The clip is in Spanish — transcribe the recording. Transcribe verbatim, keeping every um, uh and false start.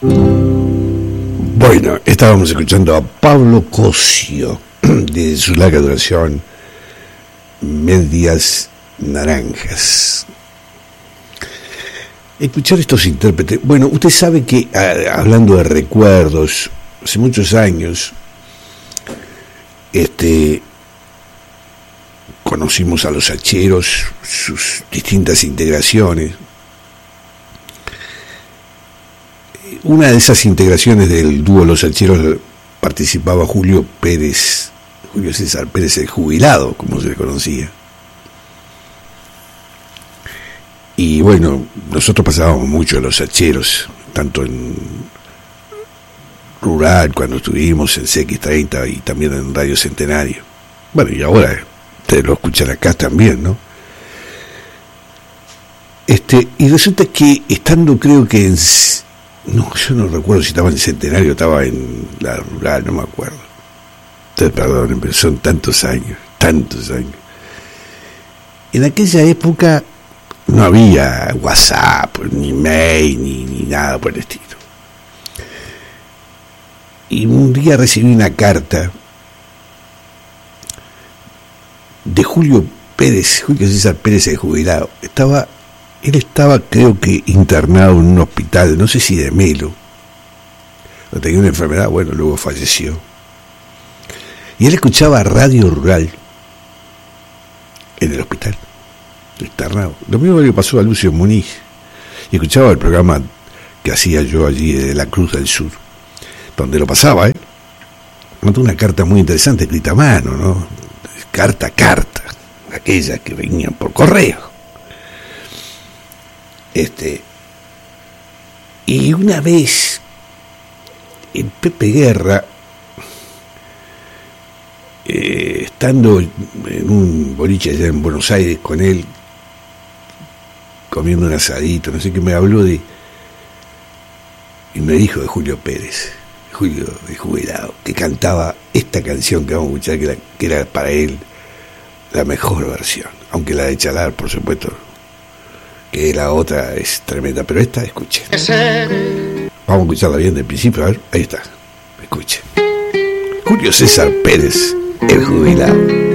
Bueno, estábamos escuchando a Pablo Cosio de su larga duración Medias Naranjas. Escuchar estos intérpretes. Bueno, usted sabe que, hablando de recuerdos, hace muchos años este conocimos a los Hacheros, sus distintas integraciones. Una de esas integraciones del dúo Los Hacheros participaba Julio Pérez, Julio César Pérez el Jubilado, como se le conocía. Y bueno, nosotros pasábamos mucho a Los Hacheros, tanto en Rural, cuando estuvimos en C X treinta y también en Radio Centenario. Bueno, y ahora ustedes lo escuchan acá también, ¿no? Este, y resulta que estando, creo que en... No, yo no recuerdo si estaba en Centenario o estaba en la Rural, no me acuerdo. Ustedes perdonen, pero son tantos años, tantos años. En aquella época no había WhatsApp, ni mail, ni, ni nada por el estilo. Y un día recibí una carta de Julio Pérez, Julio César Pérez el Jubilado. Estaba... Él estaba, creo que, internado en un hospital, no sé si de Melo. O tenía una enfermedad, bueno, luego falleció. Y él escuchaba Radio Rural en el hospital, internado. Lo mismo que le pasó a Lucio Muniz. Y escuchaba el programa que hacía yo allí de la Cruz del Sur, donde lo pasaba, ¿eh? Mandó una carta muy interesante, escrita a mano, ¿no? Carta a carta, aquellas que venían por correo. Este, y una vez el Pepe Guerra, eh, estando en un boliche allá en Buenos Aires con él, comiendo un asadito, no sé qué, me habló de, y me dijo de Julio Pérez, Julio el Jubilado, que cantaba esta canción que vamos a escuchar, que era, que era para él la mejor versión, aunque la de Chalar, por supuesto, que la otra es tremenda, pero esta, escuchen. Vamos a escucharla bien del principio, a ver, ahí está, escuchen. Julio César Pérez, el Jubilado.